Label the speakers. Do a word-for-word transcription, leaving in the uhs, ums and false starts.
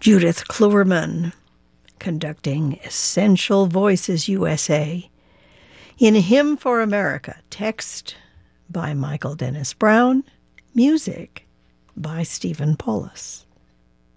Speaker 1: Judith Kluwerman, conducting Essential Voices U S A. In Hymn for America, text by Michael Dennis Brown, music by Stephen Paulus.